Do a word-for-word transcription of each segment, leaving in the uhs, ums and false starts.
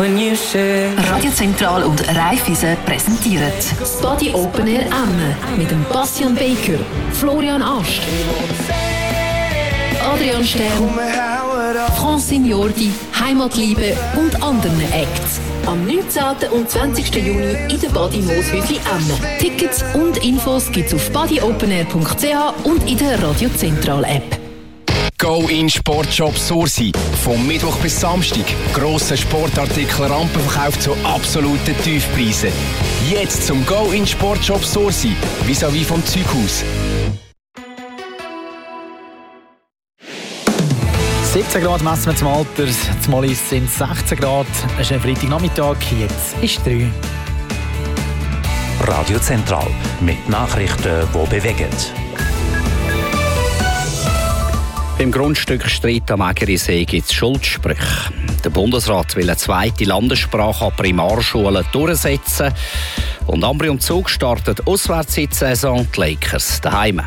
when you said. Radio Zentral und Raiffeisen präsentieren das Body Open Air Emmen mit dem Bastian Baker, Florian Ast, Adrian Stern, Francine Jordi, Heimatliebe und anderen Acts. Am neunzehnten und zwanzigsten Juni in der Body Mooshäusli Emmen. Tickets und Infos gibt's auf bodyopenair punkt c h und in der Radio Zentral App. Go in Sportshop Sursi. Vom Mittwoch bis Samstag. Grosse Sportartikel, Rampenverkauf zu absoluten Tiefpreisen. Jetzt zum Go in Sportshop Sursi. Vis-à-vis vom Zeughaus. siebzehn Grad messen wir zum Alter, zum Mollis sind sechzehn Grad. Es ist ein Freitagnachmittag, jetzt ist drei. Radio Zentral mit Nachrichten, die bewegen. Beim Grundstückstreit am Ägerisee gibt es Schuldsprüche. Der Bundesrat will eine zweite Landessprache an Primarschulen durchsetzen. Und Ambri und Zug startet Auswärtssaison, die Lakers daheim.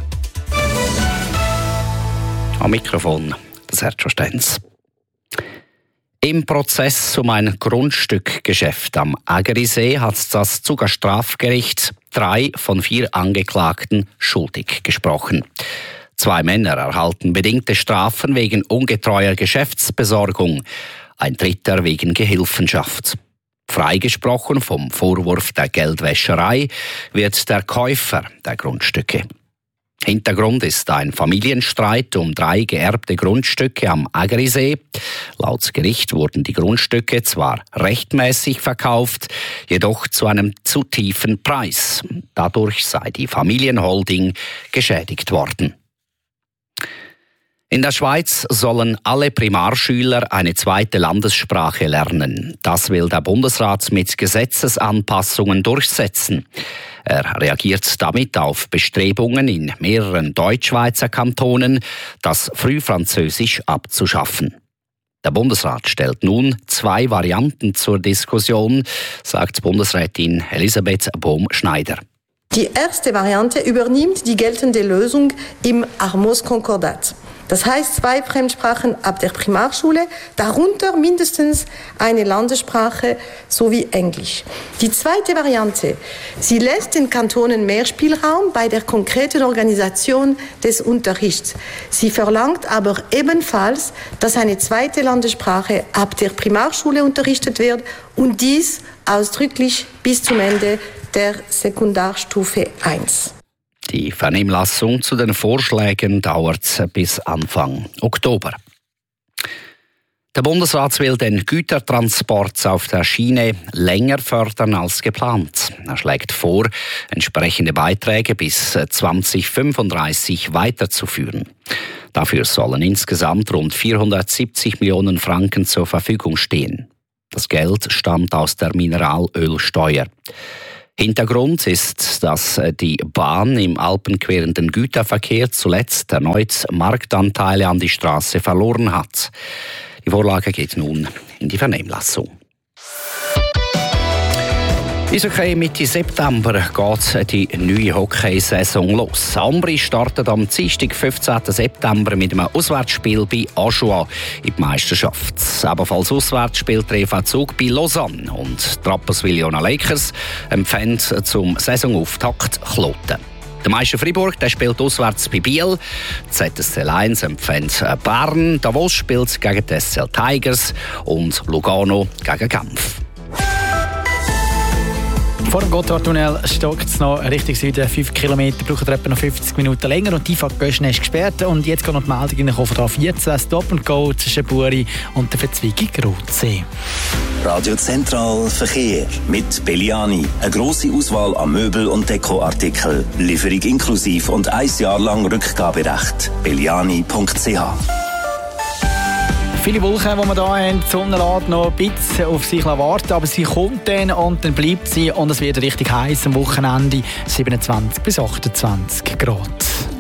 Am Mikrofon Sergio Stenz. Im Prozess um ein Grundstückgeschäft am Ägerisee hat das Zuger Strafgericht drei von vier Angeklagten schuldig gesprochen. Zwei Männer erhalten bedingte Strafen wegen ungetreuer Geschäftsbesorgung, ein dritter wegen Gehilfenschaft. Freigesprochen vom Vorwurf der Geldwäscherei wird der Käufer der Grundstücke. Hintergrund ist ein Familienstreit um drei geerbte Grundstücke am Ägerisee. Laut Gericht wurden die Grundstücke zwar rechtmäßig verkauft, jedoch zu einem zu tiefen Preis. Dadurch sei die Familienholding geschädigt worden. In der Schweiz sollen alle Primarschüler eine zweite Landessprache lernen. Das will der Bundesrat mit Gesetzesanpassungen durchsetzen. Er reagiert damit auf Bestrebungen in mehreren Deutschschweizer Kantonen, das Frühfranzösisch abzuschaffen. Der Bundesrat stellt nun zwei Varianten zur Diskussion, sagt Bundesrätin Elisabeth Bohm-Schneider. Die erste Variante übernimmt die geltende Lösung im Armos-Konkordat. Das heißt zwei Fremdsprachen ab der Primarschule, darunter mindestens eine Landessprache sowie Englisch. Die zweite Variante, sie lässt den Kantonen mehr Spielraum bei der konkreten Organisation des Unterrichts. Sie verlangt aber ebenfalls, dass eine zweite Landessprache ab der Primarschule unterrichtet wird und dies ausdrücklich bis zum Ende der Sekundarstufe eins. Die Vernehmlassung zu den Vorschlägen dauert bis Anfang Oktober. Der Bundesrat will den Gütertransport auf der Schiene länger fördern als geplant. Er schlägt vor, entsprechende Beiträge bis zwanzig fünfunddreißig weiterzuführen. Dafür sollen insgesamt rund vierhundertsiebzig Millionen Franken zur Verfügung stehen. Das Geld stammt aus der Mineralölsteuer. Hintergrund ist, dass die Bahn im alpenquerenden Güterverkehr zuletzt erneut Marktanteile an die Straße verloren hat. Die Vorlage geht nun in die Vernehmlassung. Eishockey Mitte September geht die neue Hockeysaison los. Ambri startet am Dienstag, fünfzehnten September mit einem Auswärtsspiel bei Ajoie in die Meisterschaft. Ebenfalls auswärts spielt der E V Zug bei Lausanne und die Rapperswil-Jona Lakers empfängt zum Saisonauftakt Kloten. Der Meister Fribourg der spielt auswärts bei Biel. Die Z S C Lions empfängt Bern. Davos spielt gegen die S C L Tigers und Lugano gegen Genf. Vor dem Gotthardtunnel stockt es noch Richtung Süden. fünf Kilometer braucht etwa noch fünfzig Minuten länger und die Einfahrt Göschne ist gesperrt. Und jetzt kommt noch die Meldung in den vierzehn Stop and Go zwischen Buri und der Verzweigung Rotsee. Radio Zentral Verkehr mit Belliani. Eine grosse Auswahl an Möbel- und Dekoartikeln. Lieferung inklusiv und ein Jahr lang Rückgaberecht. belliani punkt c h. Viele Wolken, die wir hier haben, die Sonne lässt noch ein bisschen auf sich warten, aber sie kommt dann und dann bleibt sie und es wird richtig heiß am Wochenende, siebenundzwanzig bis achtundzwanzig Grad.